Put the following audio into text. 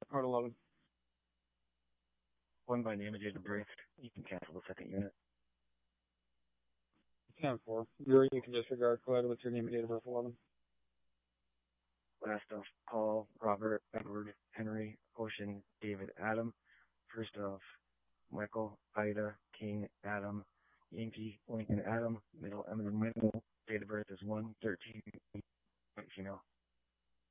Part 11. One by name and date of birth. You can cancel the second unit. 10-4. Zero, you can disregard. Go ahead with your name and date of birth. 11. Last of Paul, Robert, Edward, Henry, Ocean, David, Adam. First of Michael, Ida, King, Adam, Yankee, Lincoln, Adam.